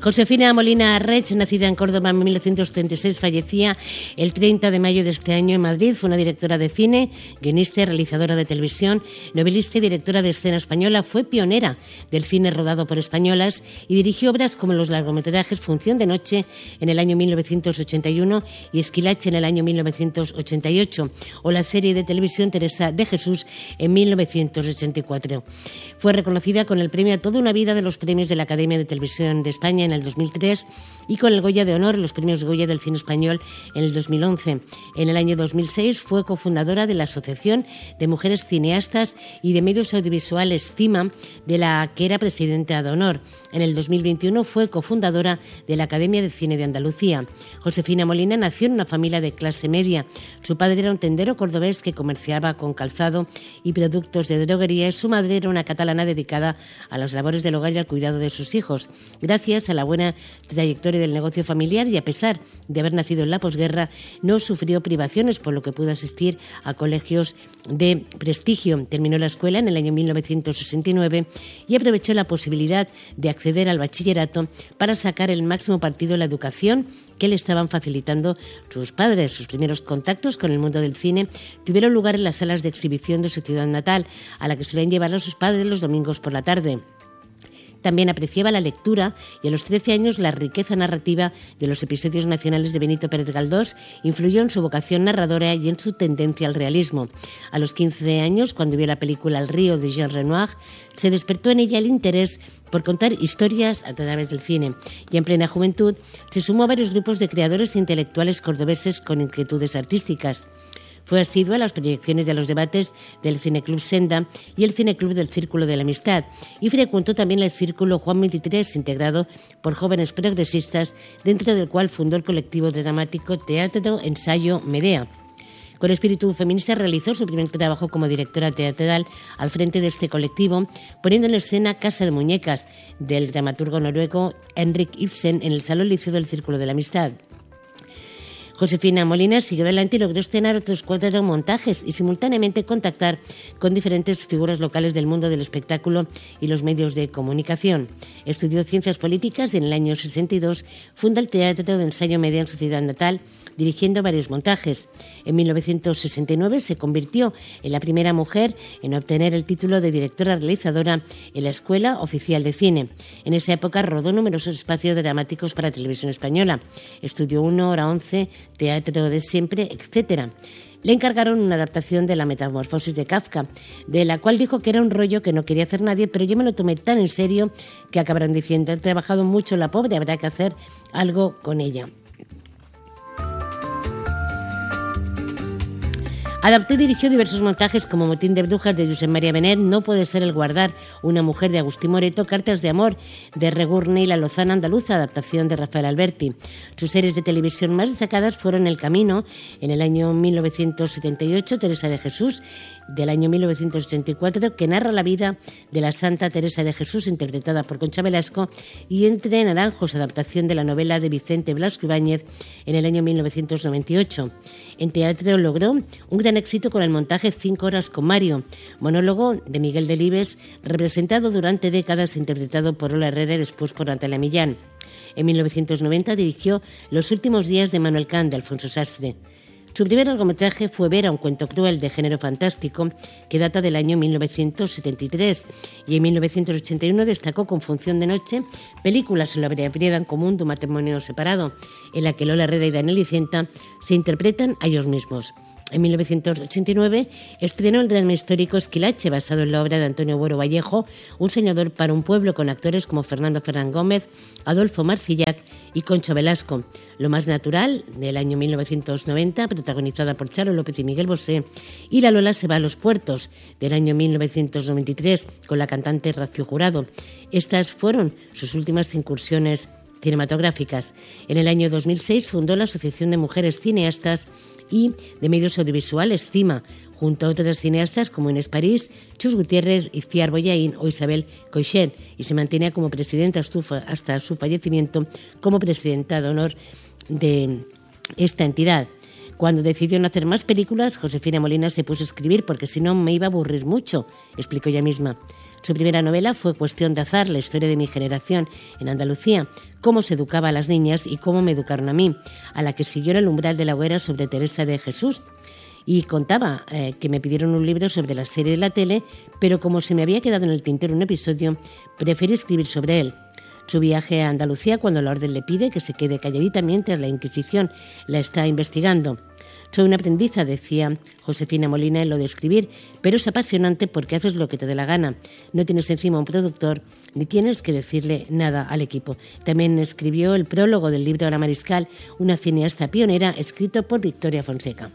Josefina Molina Reig, nacida en Córdoba en 1936, fallecía el 30 de mayo de este año en Madrid. Fue una directora de cine, guionista y realizadora de televisión, novelista y directora de escena española. Fue pionera del cine rodado por españolas y dirigió obras como los largometrajes Función de Noche en el año 1981 y Esquilache en el año 1988 o la serie de televisión Teresa de Jesús en 1984. Fue reconocida con el premio a toda una vida de los premios de la Academia de Televisión de España en el 2003 y con el Goya de Honor, los premios Goya del cine español en el 2011. En el año 2006 fue cofundadora de la Asociación de Mujeres Cineastas y de Medios Audiovisuales CIMA, de la que era presidenta de honor. En el 2021 fue cofundadora de la Academia de Cine de Andalucía. Josefina Molina nació en una familia de clase media. Su padre era un tendero cordobés que comerciaba con calzado y productos de droguería y su madre era una catalana dedicada a las labores del hogar y al cuidado de sus hijos. Gracias a la buena trayectoria del negocio familiar y a pesar de haber nacido en la posguerra, no sufrió privaciones, por lo que pudo asistir a colegios de prestigio. Terminó la escuela en el año 1969 y aprovechó la posibilidad de acceder al bachillerato para sacar el máximo partido de la educación que le estaban facilitando sus padres. Sus primeros contactos con el mundo del cine tuvieron lugar en las salas de exhibición de su ciudad natal, a la que solían llevar a sus padres los domingos por la tarde. También apreciaba la lectura y a los 13 años la riqueza narrativa de los episodios nacionales de Benito Pérez Galdós influyó en su vocación narradora y en su tendencia al realismo. A los 15 años, cuando vio la película El río de Jean Renoir, se despertó en ella el interés por contar historias a través del cine y en plena juventud se sumó a varios grupos de creadores e intelectuales cordobeses con inquietudes artísticas. Fue asidua a las proyecciones y a los debates del Cineclub Senda y el Cineclub del Círculo de la Amistad y frecuentó también el Círculo Juan 23, integrado por jóvenes progresistas, dentro del cual fundó el colectivo dramático Teatro Ensayo Medea. Con espíritu feminista realizó su primer trabajo como directora teatral al frente de este colectivo, poniendo en escena Casa de Muñecas, del dramaturgo noruego Henrik Ibsen, en el Salón Liceo del Círculo de la Amistad. Josefina Molina siguió adelante y logró estrenar otros 4 montajes y simultáneamente contactar con diferentes figuras locales del mundo del espectáculo y los medios de comunicación. Estudió Ciencias Políticas y en el año 62 funda el Teatro de Ensayo Medea en su ciudad natal, dirigiendo varios montajes. En 1969 se convirtió en la primera mujer en obtener el título de directora realizadora en la Escuela Oficial de Cine. En esa época rodó numerosos espacios dramáticos para Televisión Española. Estudió 1 hora 11, Teatro de Siempre, etc. Le encargaron una adaptación de La Metamorfosis de Kafka, de la cual dijo que era un rollo que no quería hacer nadie, pero yo me lo tomé tan en serio que acabaron diciendo: ha trabajado mucho la pobre, habrá que hacer algo con ella. Adaptó y dirigió diversos montajes como Motín de Brujas de Josep María Benet, No puede ser el guardar, Una mujer de Agustín Moreto, Cartas de amor de Regurne y La lozana andaluza, adaptación de Rafael Alberti. Sus series de televisión más destacadas fueron El camino, en el año 1978, Teresa de Jesús, del año 1984, que narra la vida de la Santa Teresa de Jesús, interpretada por Concha Velasco, y Entre naranjos, adaptación de la novela de Vicente Blasco Ibáñez, en el año 1998. En teatro logró un gran éxito con el montaje 5 horas con Mario, monólogo de Miguel Delibes, representado durante décadas e interpretado por Ola Herrera y después por Natalia Millán. En 1990 dirigió Los últimos días de Manuel Kant, de Alfonso Sastre. Su primer largometraje fue Vera, un cuento cruel de género fantástico que data del año 1973 y en 1981 destacó con Función de Noche, película sobre la vida en común de un matrimonio separado, en la que Lola Herrera y Daniel Icenta se interpretan a ellos mismos. En 1989 estrenó el drama histórico Esquilache, basado en la obra de Antonio Buero Vallejo, Un soñador para un pueblo, con actores como Fernando Ferrán Gómez, Adolfo Marsillac y Concha Velasco. Lo más natural, del año 1990, protagonizada por Charo López y Miguel Bosé, y La Lola se va a los puertos, del año 1993, con la cantante Rocío Jurado. Estas fueron sus últimas incursiones cinematográficas. En el año 2006 fundó la Asociación de Mujeres Cineastas y de Medios Audiovisuales, CIMA, junto a otras cineastas como Inés París, Chus Gutiérrez, Iciar Boyaín o Isabel Coixet, y se mantenía como presidenta hasta su fallecimiento como presidenta de honor de esta entidad. Cuando decidió no hacer más películas, Josefina Molina se puso a escribir porque si no me iba a aburrir mucho, explicó ella misma. Su primera novela fue Cuestión de azar, la historia de mi generación en Andalucía, cómo se educaba a las niñas y cómo me educaron a mí, a la que siguió En el umbral de la hoguera sobre Teresa de Jesús. Y contaba que me pidieron un libro sobre la serie de la tele, pero como se me había quedado en el tintero un episodio, preferí escribir sobre él. Su viaje a Andalucía cuando la orden le pide que se quede calladita mientras la Inquisición la está investigando. Soy una aprendiza, decía Josefina Molina en lo de escribir, pero es apasionante porque haces lo que te dé la gana. No tienes encima un productor ni tienes que decirle nada al equipo. También escribió el prólogo del libro Ana Mariscal, una cineasta pionera, escrito por Victoria Fonseca.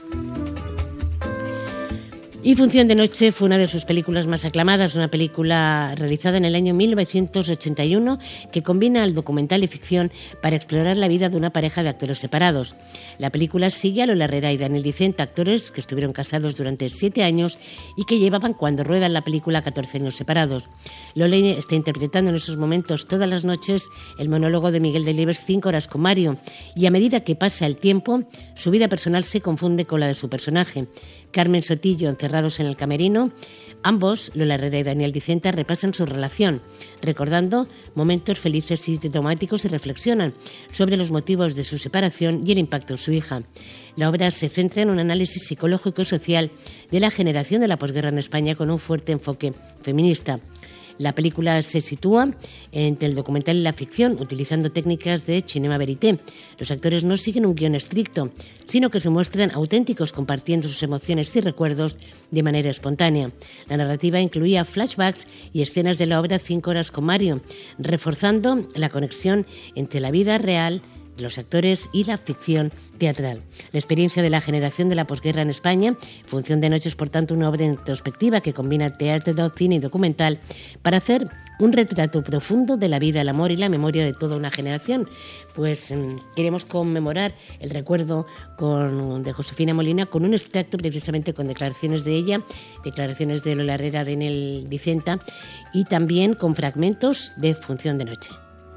Y Función de noche fue una de sus películas más aclamadas, una película realizada en el año 1981 que combina el documental y ficción para explorar la vida de una pareja de actores separados. La película sigue a Lola Herrera y Daniel Dicent, actores que estuvieron casados durante 7 años y que llevaban cuando ruedan la película 14 años separados. Lola está interpretando en esos momentos todas las noches el monólogo de Miguel Delibes 5 horas con Mario, y a medida que pasa el tiempo, su vida personal se confunde con la de su personaje. Carmen Sotillo, encerrados en el camerino, ambos, Lola Herrera y Daniel Dicent, repasan su relación, recordando momentos felices y sintomáticos y reflexionan sobre los motivos de su separación y el impacto en su hija. La obra se centra en un análisis psicológico y social de la generación de la posguerra en España con un fuerte enfoque feminista. La película se sitúa entre el documental y la ficción, utilizando técnicas de cinema verité. Los actores no siguen un guión estricto, sino que se muestran auténticos compartiendo sus emociones y recuerdos de manera espontánea. La narrativa incluía flashbacks y escenas de la obra 5 horas con Mario, reforzando la conexión entre la vida real, los actores y la ficción teatral. La experiencia de la generación de la posguerra en España, Función de noche, es por tanto una obra introspectiva que combina teatro, cine y documental para hacer un retrato profundo de la vida, el amor y la memoria de toda una generación. Pues queremos conmemorar el recuerdo de Josefina Molina con un extracto precisamente con declaraciones de ella, declaraciones de Lola Herrera, de Daniel Dicent, y también con fragmentos de Función de noche.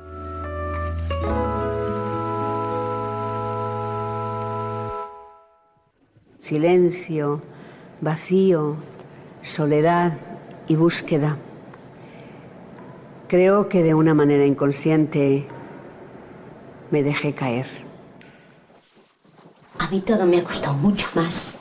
Silencio, vacío, soledad y búsqueda. Creo que de una manera inconsciente me dejé caer. A mí todo me ha costado mucho más.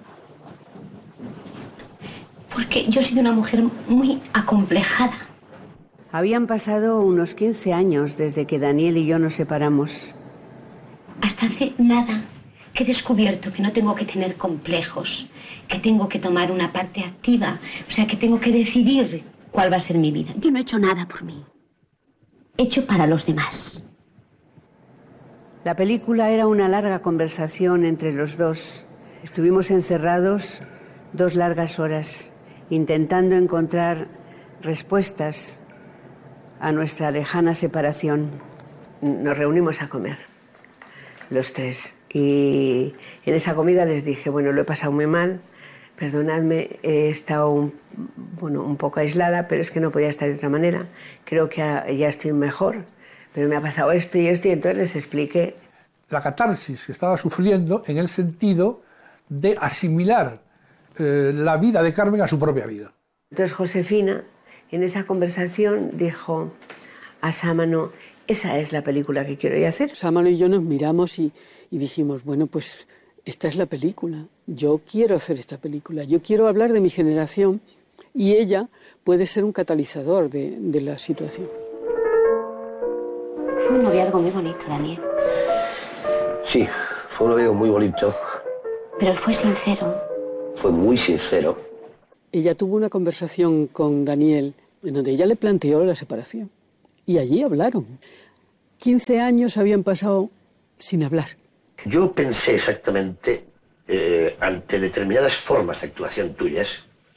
Porque yo he sido una mujer muy acomplejada. Habían pasado unos 15 años desde que Daniel y yo nos separamos. Hasta hace nada que he descubierto que no tengo que tener complejos, que tengo que tomar una parte activa, o sea, que tengo que decidir cuál va a ser mi vida. Yo no he hecho nada por mí, he hecho para los demás. La película era una larga conversación entre los dos. Estuvimos encerrados 2 largas horas, intentando encontrar respuestas a nuestra lejana separación. Nos reunimos a comer, los 3. Y en esa comida les dije, bueno, lo he pasado muy mal, perdonadme, he estado un poco aislada, pero es que no podía estar de otra manera. Creo que ya estoy mejor, pero me ha pasado esto y esto, y entonces les expliqué. La catarsis que estaba sufriendo en el sentido de asimilar la vida de Carmen a su propia vida. Entonces Josefina, en esa conversación, dijo a Sámano, esa es la película que quiero yo hacer. Sámano y yo nos miramos y dijimos, bueno, pues esta es la película. Yo quiero hacer esta película. Yo quiero hablar de mi generación y ella puede ser un catalizador de la situación. Fue un noviazgo muy bonito, Daniel. Sí, fue un noviazgo muy bonito. Pero fue sincero. Fue muy sincero. Ella tuvo una conversación con Daniel en donde ella le planteó la separación. Y allí hablaron. 15 años habían pasado sin hablar. Yo pensé exactamente, ante determinadas formas de actuación tuyas,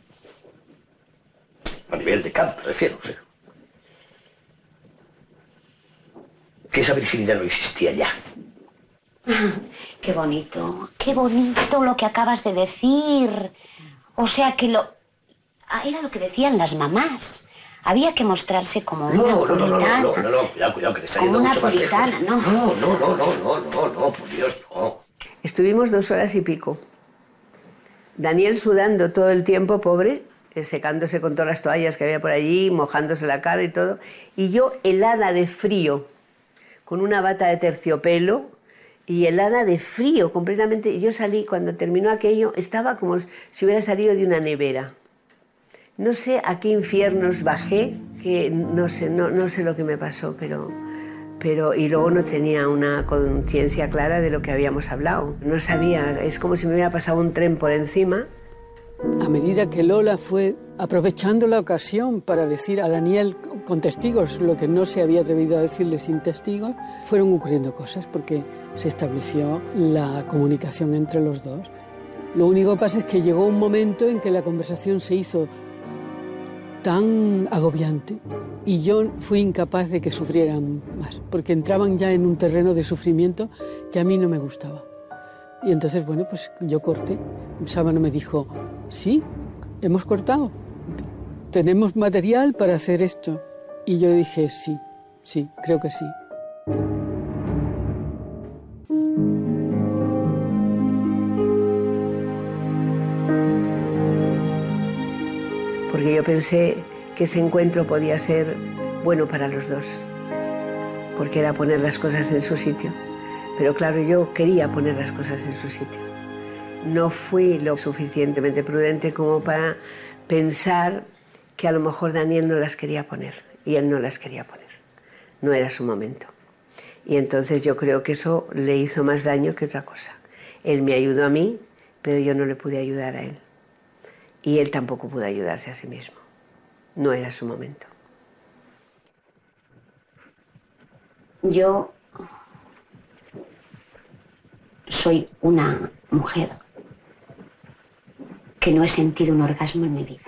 a nivel de campo, me refiero, o sea, que esa virginidad no existía ya. Qué bonito lo que acabas de decir. O sea que era lo que decían las mamás. Había que mostrarse como una puritana. No, cuidado, que te está yendo mucho más lejos. No, por Dios, no. Estuvimos 2 horas y pico. Daniel sudando todo el tiempo, pobre, secándose con todas las toallas que había por allí, mojándose la cara y todo. Y yo helada de frío, con una bata de terciopelo y helada de frío completamente. Yo salí, cuando terminó aquello, estaba como si hubiera salido de una nevera. No sé a qué infiernos bajé, que no sé lo que me pasó, pero y luego no tenía una conciencia clara de lo que habíamos hablado. No sabía, es como si me hubiera pasado un tren por encima. A medida que Lola fue aprovechando la ocasión para decir a Daniel con testigos lo que no se había atrevido a decirle sin testigos, fueron ocurriendo cosas porque se estableció la comunicación entre los dos. Lo único que pasa es que llegó un momento en que la conversación se hizo tan agobiante y yo fui incapaz de que sufrieran más, porque entraban ya en un terreno de sufrimiento que a mí no me gustaba. Y entonces, bueno, pues yo corté. Sábano me dijo, sí, hemos cortado, tenemos material para hacer esto. Y yo dije, sí, creo que sí. Porque yo pensé que ese encuentro podía ser bueno para los dos, porque era poner las cosas en su sitio. Pero claro, yo quería poner las cosas en su sitio. No fui lo suficientemente prudente como para pensar que a lo mejor Daniel no las quería poner, y él no las quería poner. No era su momento. Y entonces yo creo que eso le hizo más daño que otra cosa. Él me ayudó a mí, pero yo no le pude ayudar a él. Y él tampoco pudo ayudarse a sí mismo. No era su momento. Yo soy una mujer que no he sentido un orgasmo en mi vida.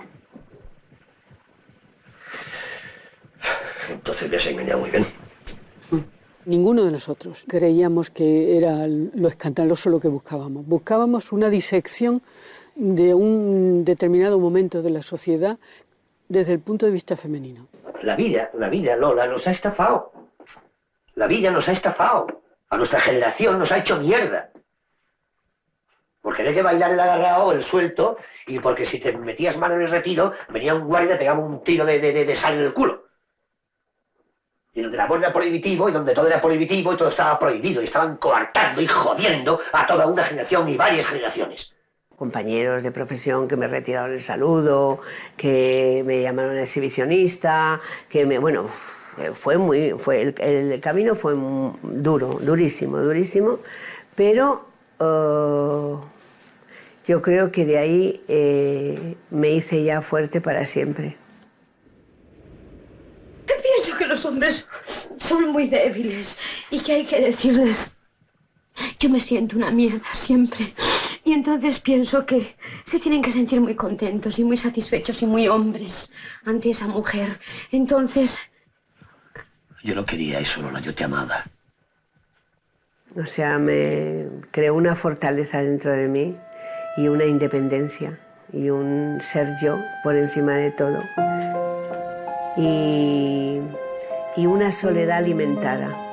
Entonces me has engañado muy bien. Ninguno de nosotros creíamos que era lo escandaloso lo que buscábamos. Buscábamos una disección de un determinado momento de la sociedad desde el punto de vista femenino. La vida, Lola, nos ha estafado. La vida nos ha estafado. A nuestra generación nos ha hecho mierda. Por querer que bailar el agarrado, el suelto, y porque si te metías mano en el retiro, venía un guardia y te pegaba un tiro de sal en el culo. Y donde el amor era prohibitivo, y donde todo era prohibitivo, y todo estaba prohibido, y estaban coartando y jodiendo a toda una generación y varias generaciones. Compañeros de profesión que me retiraron el saludo, que me llamaron exhibicionista, que me... Bueno, el camino fue duro, durísimo, pero yo creo que de ahí me hice ya fuerte para siempre. Pienso que los hombres son muy débiles y que hay que decirles, yo me siento una mierda siempre. Y entonces pienso que se tienen que sentir muy contentos y muy satisfechos y muy hombres ante esa mujer. Entonces... Yo no quería eso, Lola, yo te amaba. O sea, me creó una fortaleza dentro de mí y una independencia y un ser yo por encima de todo. Y una soledad alimentada.